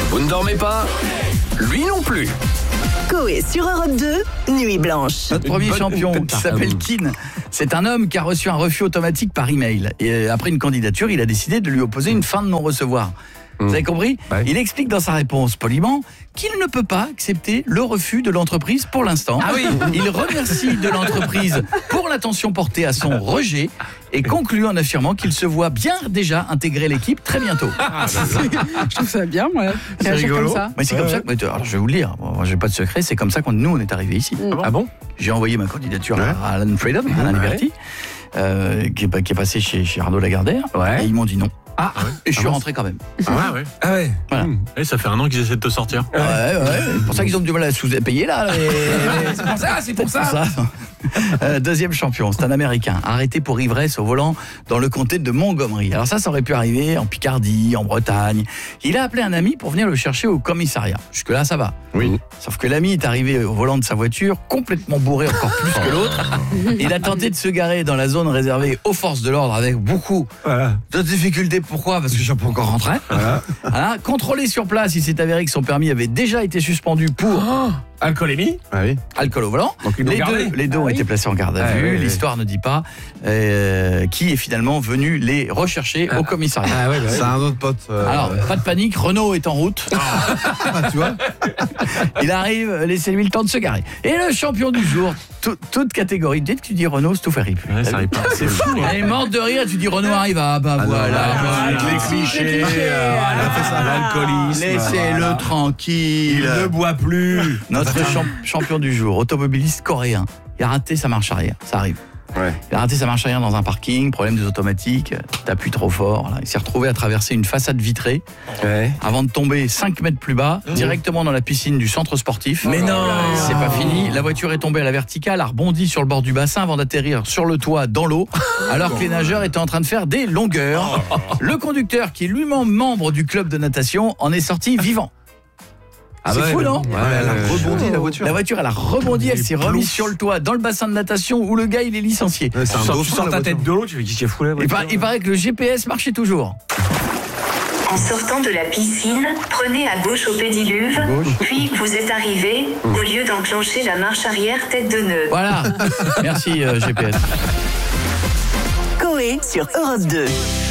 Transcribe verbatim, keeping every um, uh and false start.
Vous ne dormez pas ? Lui non plus. Coé sur Europe deux, Nuit Blanche. Notre premier champion, qui s'appelle Keane, c'est un homme qui a reçu un refus automatique par email. Et après une candidature, il a décidé de lui opposer une fin de non-recevoir. Vous avez compris ? Ouais. Il explique dans sa réponse poliment qu'il ne peut pas accepter le refus de l'entreprise pour l'instant. Ah oui. Il remercie de l'entreprise pour l'attention portée à son rejet et conclut en affirmant qu'il se voit bien déjà intégrer l'équipe très bientôt. Ah, je trouve ça bien, moi. C'est Réagir rigolo. comme ça. Mais c'est comme ça que, mais, alors, je vais vous le dire, moi j'ai pas de secret, c'est comme ça qu'on nous on est arrivé ici. Ah bon ? J'ai envoyé ma candidature Ouais. à Alan Freedom, Alain Ouais. Liberty, euh, qui, est, qui est passé chez, chez Arnaud Lagardère, Ouais. et ils m'ont dit non. Ah, Et je suis Ah bon rentré quand même. Ah ouais. ah ouais. Voilà. Mmh. Et ça fait un an qu'ils essaient de te sortir. Ouais, ouais, c'est pour ça qu'ils ont du mal à sous-payer là. les- C'est pour ça, c'est pour ça. Euh, deuxième champion, c'est un Américain, arrêté pour ivresse au volant dans le comté de Montgomery. Alors ça, ça aurait pu arriver en Picardie, en Bretagne. Il a appelé un ami pour venir le chercher au commissariat. Jusque-là, ça va. Oui. Sauf que l'ami est arrivé au volant de sa voiture, complètement bourré encore plus que l'autre. Il a tenté de se garer dans la zone réservée aux forces de l'ordre avec beaucoup Voilà. de difficultés. Pourquoi ? Parce que je suis pas encore rentré. Voilà. Voilà. Contrôlé sur place, il s'est avéré que son permis avait déjà été suspendu pour Alcoolémie. Ah oui. alcool au volant. Donc ils l'ont Les gardé. deux, les deux Ah ont oui. été placés en garde à Ah vue. oui, oui. L'histoire ne dit pas euh, qui est finalement venu les rechercher au commissariat. Ah ouais, bah C'est un autre pote. euh, Alors, pas de panique, Renault est en route. ah, tu vois. Il arrive, laissez-lui le temps de se garer. Et le champion du jour, tout- toute catégorie. Dès que tu dis Renault, c'est tout fait rire. Ouais, ça arrive pas. C'est fou. Elle est morte de rire, tu dis Renault arrive, ah bah Ah non, voilà. ouais, voilà. les clichés. euh, il a fait ça. L'alcoolisme. Laissez-le Voilà. tranquille. Il ne boit plus. Notre champ- champion du jour, automobiliste coréen. Il a raté sa marche arrière, ça arrive. Ouais. Il a raté sa marche arrière dans un parking, problème des automatiques, t'appuies trop fort. Voilà. Il s'est retrouvé à traverser une façade vitrée Ouais. avant de tomber cinq mètres plus bas, directement dans la piscine du centre sportif. Mais non. C'est pas fini, la voiture est tombée à la verticale, a rebondi sur le bord du bassin avant d'atterrir sur le toit dans l'eau, alors que les nageurs étaient en train de faire des longueurs. Le conducteur, qui est lui-même membre du club de natation, en est sorti vivant. Ah C'est ouais, fou, mais non bon. Ouais, elle a rebondi la voiture. La voiture, elle a rebondi, elle Il s'est plouf. remise sur le toit, dans le bassin de natation où le gars, il est licencié. Ouais, c'est un Tu sors- tu dauphin, sors la ta voiture. tête de l'eau, tu fais qui s'est fou là. Il, par- il paraît que le G P S marchait toujours. En sortant de la piscine, prenez à gauche au pédiluve, puis vous êtes arrivé, au lieu d'enclencher la marche arrière tête de nœud. Voilà. Merci euh, G P S. Coé sur Europe deux.